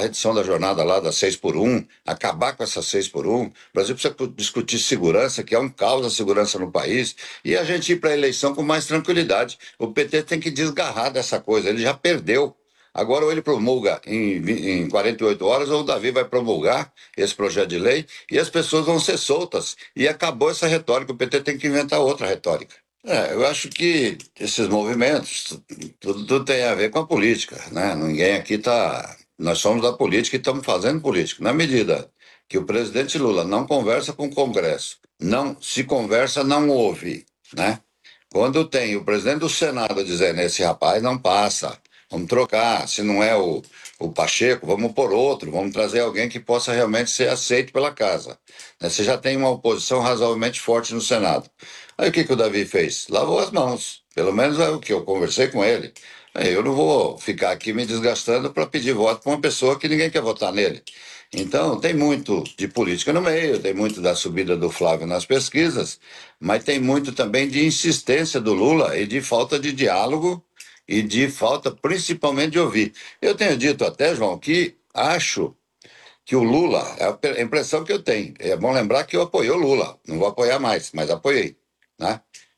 redução da jornada lá das 6 por 1, acabar com essas 6 por 1. O Brasil precisa discutir segurança, que é um caos a segurança no país, e a gente ir para a eleição com mais tranquilidade. O PT tem que desgarrar dessa coisa, ele já perdeu. Agora, ou ele promulga em 48 horas, ou o Davi vai promulgar esse projeto de lei e as pessoas vão ser soltas. E acabou essa retórica, o PT tem que inventar outra retórica. Eu acho que esses movimentos, tudo tem a ver com a política, né? Ninguém aqui está. Nós somos da política e estamos fazendo política. Na medida que o presidente Lula não conversa com o Congresso, não se conversa, não ouve, né? Quando tem o presidente do Senado dizendo, esse rapaz não passa, vamos trocar, se não é o Pacheco, vamos pôr outro, vamos trazer alguém que possa realmente ser aceito pela casa. Né? Você já tem uma oposição razoavelmente forte no Senado. Aí o que que o Davi fez? Lavou as mãos, pelo menos é o que eu conversei com ele. Aí eu não vou ficar aqui me desgastando para pedir voto para uma pessoa que ninguém quer votar nele. Então, tem muito de política no meio, tem muito da subida do Flávio nas pesquisas, mas tem muito também de insistência do Lula e de falta de diálogo e de falta principalmente de ouvir. Eu tenho dito até, João, que acho que o Lula, é a impressão que eu tenho, é bom lembrar que eu apoiei o Lula, não vou apoiar mais, mas apoiei, né?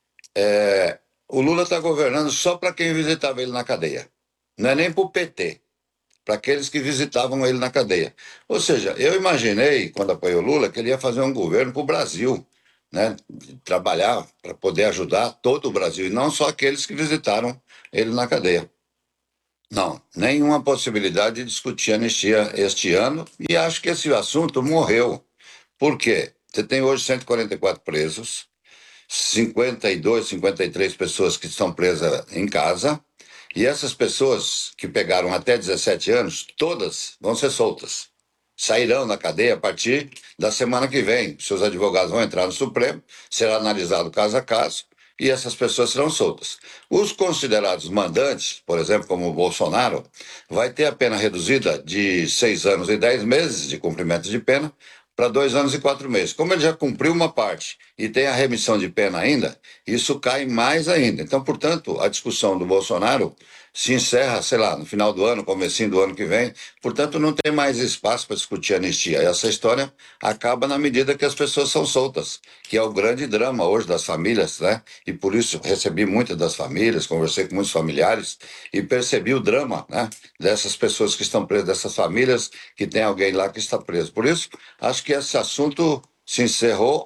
O Lula está governando só para quem visitava ele na cadeia, não é nem para o PT, para aqueles que visitavam ele na cadeia. Ou seja, eu imaginei, quando apoiei o Lula, que ele ia fazer um governo para o Brasil, né? Trabalhar para poder ajudar todo o Brasil, e não só aqueles que visitaram ele na cadeia. Não, nenhuma possibilidade de discutir anistia este ano, e acho que esse assunto morreu. Por quê? Você tem hoje 144 presos, 52, 53 pessoas que estão presas em casa, e essas pessoas que pegaram até 17 anos, todas vão ser soltas. Sairão da cadeia a partir da semana que vem. Seus advogados vão entrar no Supremo, será analisado caso a caso, e essas pessoas serão soltas. Os considerados mandantes, por exemplo, como o Bolsonaro, vai ter a pena reduzida de 6 anos e 10 meses de cumprimento de pena para 2 anos e 4 meses. Como ele já cumpriu uma parte e tem a remissão de pena ainda, isso cai mais ainda. Então, portanto, a discussão do Bolsonaro se encerra, sei lá, no final do ano, comecinho do ano que vem. Portanto, não tem mais espaço para discutir anistia. Essa história acaba na medida que as pessoas são soltas, que é o grande drama hoje das famílias, né? E por isso recebi muitas das famílias, conversei com muitos familiares e percebi o drama, né? Dessas pessoas que estão presas, dessas famílias que tem alguém lá que está preso. Por isso, acho que esse assunto se encerrou